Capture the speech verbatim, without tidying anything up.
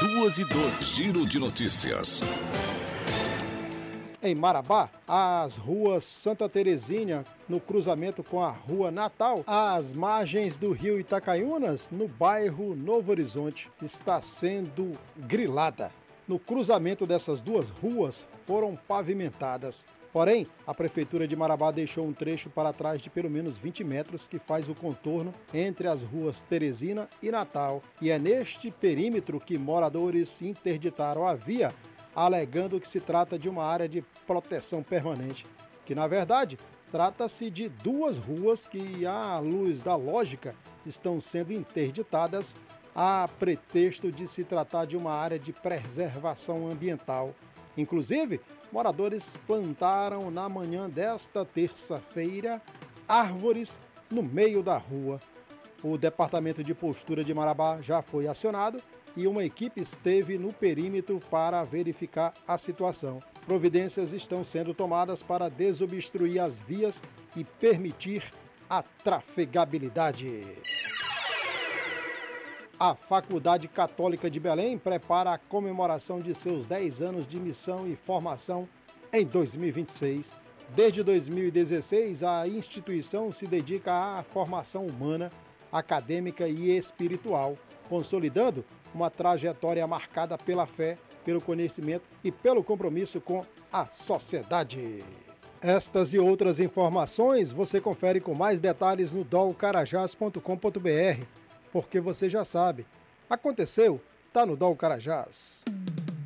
duas e doze. Giro de notícias. Em Marabá, as ruas Santa Terezinha, no cruzamento com a Rua Natal, às margens do rio Itacaiunas, no bairro Novo Horizonte, está sendo grilada. No cruzamento dessas duas ruas foram pavimentadas. Porém, a Prefeitura de Marabá deixou um trecho para trás de pelo menos vinte metros que faz o contorno entre as ruas Teresina e Natal. E é neste perímetro que moradores interditaram a via, alegando que se trata de uma área de proteção permanente, que na verdade trata-se de duas ruas que, à luz da lógica, estão sendo interditadas a pretexto de se tratar de uma área de preservação ambiental. Inclusive, moradores plantaram na manhã desta terça-feira árvores no meio da rua. O Departamento de Postura de Marabá já foi acionado e uma equipe esteve no perímetro para verificar a situação. Providências estão sendo tomadas para desobstruir as vias e permitir a trafegabilidade. A Faculdade Católica de Belém prepara a comemoração de seus dez anos de missão e formação em dois mil e vinte e seis. Desde dois mil e dezesseis, a instituição se dedica à formação humana, acadêmica e espiritual, consolidando uma trajetória marcada pela fé, pelo conhecimento e pelo compromisso com a sociedade. Estas e outras informações você confere com mais detalhes no dol carajás ponto com ponto br, porque você já sabe, aconteceu, tá no Dol Carajás.